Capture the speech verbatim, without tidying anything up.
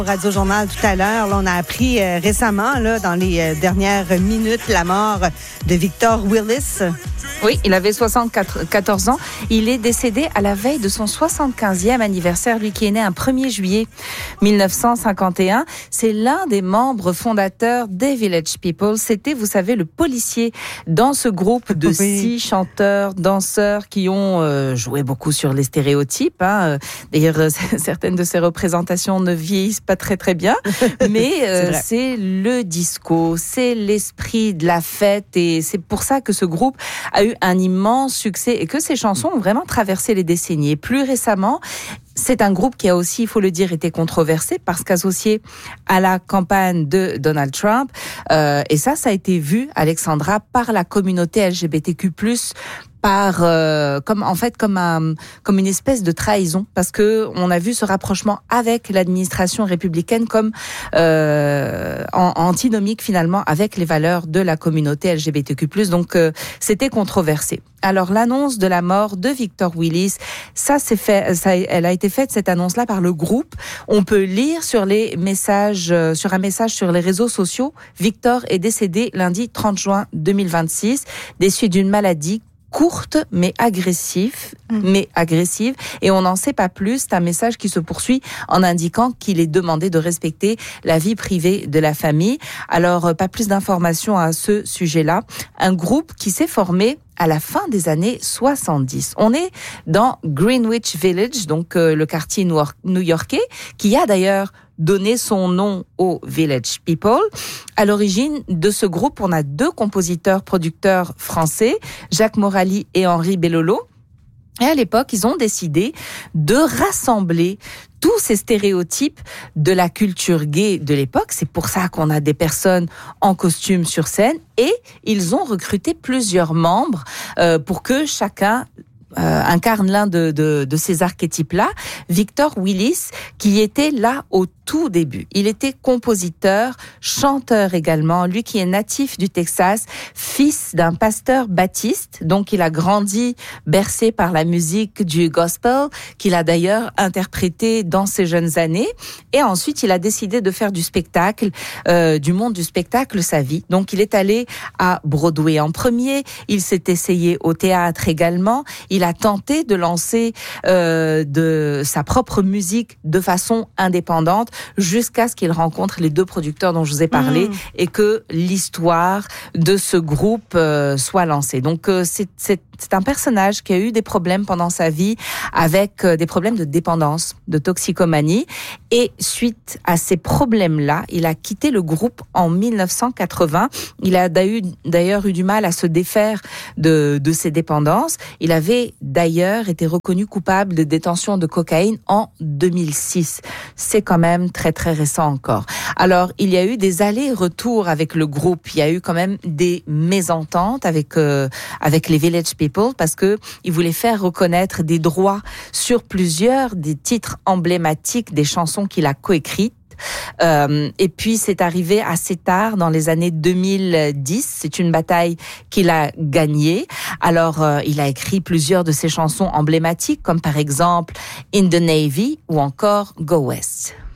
Radio Journal tout à l'heure, là, on a appris euh, récemment, là, dans les euh, dernières minutes, la mort de Victor Willis. Oui, il avait soixante-quatorze ans. Il est décédé à la veille de son soixante-quinzième anniversaire, lui qui est né un premier juillet mille neuf cent cinquante et un. C'est l'un des membres fondateurs des Village People. C'était, vous savez, le policier dans ce groupe de oui. six chanteurs, danseurs qui ont euh, joué beaucoup sur les stéréotypes. Hein. D'ailleurs, certaines de ces représentations ne vieillissent pas très très bien, mais euh, c'est, c'est le disco, c'est l'esprit de la fête et c'est pour ça que ce groupe a eu un immense succès et que ses chansons ont vraiment traversé les décennies. Et plus récemment, c'est un groupe qui a aussi, il faut le dire, été controversé parce qu'associé à la campagne de Donald Trump. Euh, et ça, ça a été vu, Alexandra, par la communauté L G B T Q plus, par euh, comme en fait comme un comme une espèce de trahison parce que on a vu ce rapprochement avec l'administration républicaine comme euh, en, antinomique finalement avec les valeurs de la communauté L G B T Q plus. Donc euh, c'était controversé. Alors l'annonce de la mort de Victor Willis, ça c'est fait, ça, elle a été faite cette annonce-là par le groupe. On peut lire sur les messages, euh, sur un message sur les réseaux sociaux. Victor est décédé lundi trente juin deux mille vingt-six des suites d'une maladie courte mais agressive, mmh. mais agressive, et on n'en sait pas plus. C'est un message qui se poursuit en indiquant qu'il est demandé de respecter la vie privée de la famille. Alors, pas plus d'informations à ce sujet-là. Un groupe qui s'est formé à la fin des années soixante-dix. On est dans Greenwich Village, donc euh, le quartier new-yorkais, qui a d'ailleurs donné son nom au Village People. À l'origine de ce groupe, on a deux compositeurs-producteurs français, Jacques Morali et Henri Bellolo. Et à l'époque, ils ont décidé de rassembler tous ces stéréotypes de la culture gay de l'époque. C'est pour ça qu'on a des personnes en costume sur scène. Et ils ont recruté plusieurs membres euh, pour que chacun Euh, incarne l'un de, de, de ces archétypes-là. Victor Willis, qui était là au tout début. Il était compositeur, chanteur également, lui qui est natif du Texas, fils d'un pasteur baptiste, donc il a grandi bercé par la musique du gospel, qu'il a d'ailleurs interprété dans ses jeunes années, et ensuite il a décidé de faire du spectacle, euh, du monde du spectacle sa vie. Donc il est allé à Broadway en premier, il s'est essayé au théâtre également, il a tenté de lancer euh, de sa propre musique de façon indépendante, jusqu'à ce qu'il rencontre les deux producteurs dont je vous ai parlé mmh. et que l'histoire de ce groupe euh, soit lancée. Donc euh, c'est, c'est, c'est un personnage qui a eu des problèmes pendant sa vie avec euh, des problèmes de dépendance, de toxicomanie, et suite à ces problèmes-là, il a quitté le groupe en mille neuf cent quatre-vingts. Il a d'ailleurs eu du mal à se défaire de, de ses dépendances. Il avait d'ailleurs été reconnu coupable de détention de cocaïne en deux mille six. C'est quand même très très récent encore. Alors, il y a eu des allers-retours avec le groupe. Il y a eu quand même des mésententes avec euh, avec les Village People parce que ils voulaient faire reconnaître des droits sur plusieurs des titres emblématiques des chansons qu'il a coécrites. Euh, et puis c'est arrivé assez tard dans les années deux mille dix. C'est une bataille qu'il a gagnée. Alors euh, il a écrit plusieurs de ses chansons emblématiques comme par exemple In the Navy ou encore Go West.